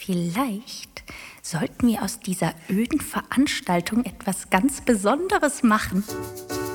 Vielleicht sollten wir aus dieser öden Veranstaltung etwas ganz Besonderes machen.